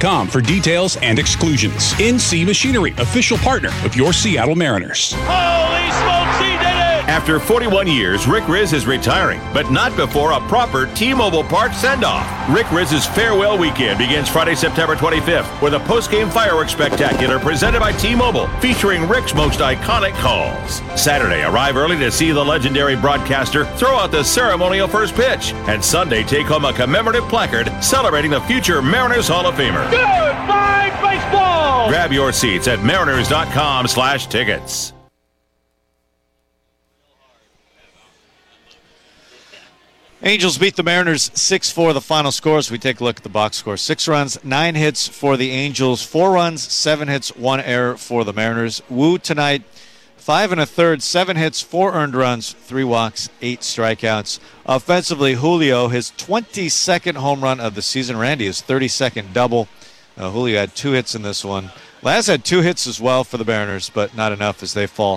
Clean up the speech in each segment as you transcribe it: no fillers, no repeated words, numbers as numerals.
NC for details and exclusions. NC Machinery, official partner of your Seattle Mariners. Holy smokes, he did it! After 41 years, Rick Rizzs is retiring, but not before a proper T-Mobile Park send-off. Rick Rizz's farewell weekend begins Friday, September 25th with a post-game fireworks spectacular presented by T-Mobile, featuring Rick's most iconic calls. Saturday, arrive early to see the legendary broadcaster throw out the ceremonial first pitch. And Sunday, take home a commemorative placard celebrating the future Mariners Hall of Famer. Goodbye, baseball! Grab your seats at mariners.com/tickets. Angels beat the Mariners 6-4. The final scores, we take a look at the box score. 6 runs, 9 hits for the Angels, 4 runs, 7 hits, 1 error for the Mariners. Wu tonight, 5 1/3, 7 hits, 4 earned runs, 3 walks, 8 strikeouts. Offensively, Julio, his 22nd home run of the season. Randy, his 32nd double. Julio had 2 hits in this one. Laz had 2 hits as well for the Mariners, but not enough as they fall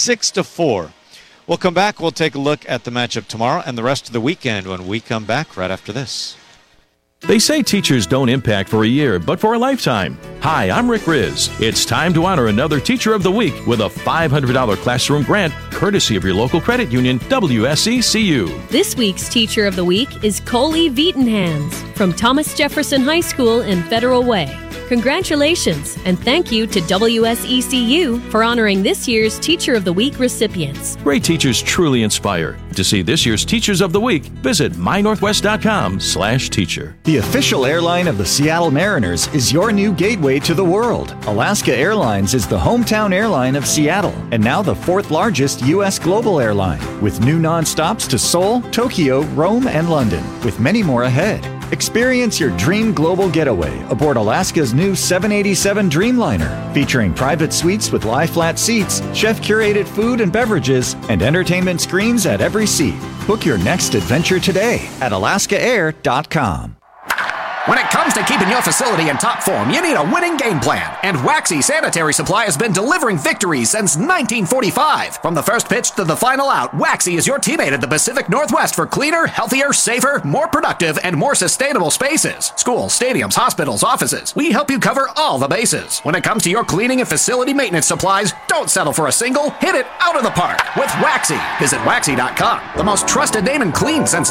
6-4. We'll come back. We'll take a look at the matchup tomorrow and the rest of the weekend when we come back right after this. They say teachers don't impact for a year, but for a lifetime. Hi, I'm Rick Rizzs. It's time to honor another Teacher of the Week with a $500 classroom grant, courtesy of your local credit union, WSECU. This week's Teacher of the Week is Coley Vietenhans from Thomas Jefferson High School in Federal Way. Congratulations, and thank you to WSECU for honoring this year's Teacher of the Week recipients. Great teachers truly inspire. To see this year's Teachers of the Week, visit mynorthwest.com/teacher. The official airline of the Seattle Mariners is your new gateway to the world. Alaska Airlines is the hometown airline of Seattle, and now the 4th largest U.S. global airline, with new nonstops to Seoul, Tokyo, Rome, and London, with many more ahead. Experience your dream global getaway aboard Alaska's new 787 Dreamliner, featuring private suites with lie-flat seats, chef-curated food and beverages, and entertainment screens at every seat. Book your next adventure today at alaskaair.com. When it comes to keeping your facility in top form, you need a winning game plan. And Waxy Sanitary Supply has been delivering victories since 1945. From the first pitch to the final out, Waxy is your teammate at the Pacific Northwest for cleaner, healthier, safer, more productive, and more sustainable spaces. Schools, stadiums, hospitals, offices. We help you cover all the bases. When it comes to your cleaning and facility maintenance supplies, don't settle for a single. Hit it out of the park with Waxy. Visit Waxy.com, the most trusted name in clean since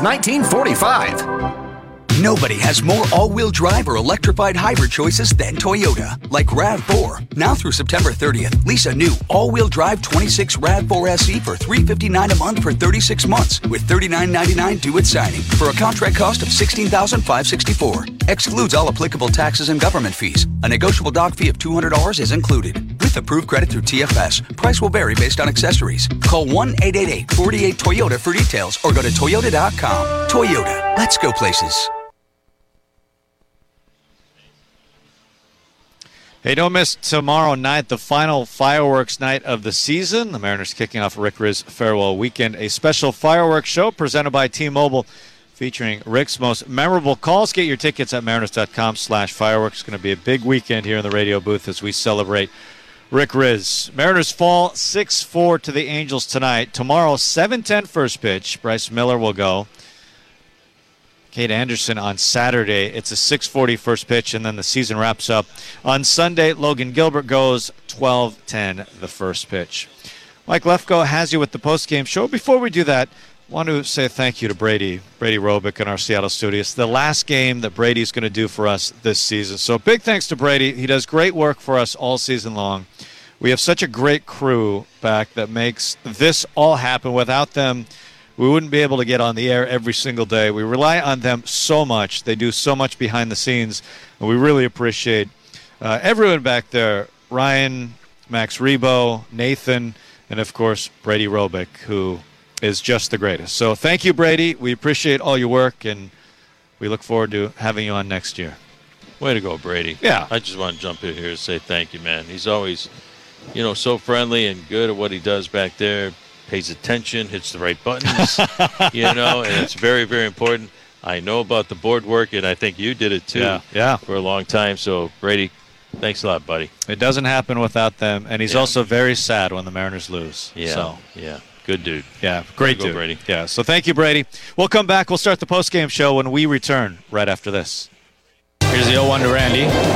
1945. Nobody has more all-wheel drive or electrified hybrid choices than Toyota, like RAV4. Now through September 30th, lease a new all-wheel drive 26 RAV4 SE for $359 a month for 36 months, with $39.99 due at signing, for a contract cost of $16,564. Excludes all applicable taxes and government fees. A negotiable dock fee of $200 is included. With approved credit through TFS, price will vary based on accessories. Call 1-888-48-TOYOTA for details or go to Toyota.com. Toyota, let's go places. Hey, don't miss tomorrow night, the final fireworks night of the season. The Mariners kicking off Rick Rizzs farewell weekend. A special fireworks show presented by T-Mobile featuring Rick's most memorable calls. Get your tickets at mariners.com/fireworks. It's going to be a big weekend here in the radio booth as we celebrate Rick Rizzs. Mariners fall 6-4 to the Angels tonight. Tomorrow, 7:10 first pitch. Bryce Miller will go. Kate Anderson on Saturday. It's a 6:40 first pitch, and then the season wraps up. On Sunday, Logan Gilbert goes 12:10 the first pitch. Mike Lefkoe has you with the postgame show. Before we do that, I want to say thank you to Brady Robick in our Seattle studios. The last game that Brady's going to do for us this season. So big thanks to Brady. He does great work for us all season long. We have such a great crew back that makes this all happen. Without them, we wouldn't be able to get on the air every single day. We rely on them so much. They do so much behind the scenes, and we really appreciate everyone back there. Ryan, Max Rebo, Nathan, and, of course, Brady Robick, who is just the greatest. So thank you, Brady. We appreciate all your work, and we look forward to having you on next year. Way to go, Brady. Yeah. I just want to jump in here and say thank you, man. He's always, so friendly and good at what he does back there. Pays attention, hits the right buttons, and it's very, very important. I know about the board work, and I think you did it too for a long time. So, Brady, thanks a lot, buddy. It doesn't happen without them, and he's also very sad when the Mariners lose. Yeah, good dude. Yeah, great dude. Brady. Yeah, so thank you, Brady. We'll come back. We'll start the postgame show when we return right after this. Here's the 0-1 to Randy.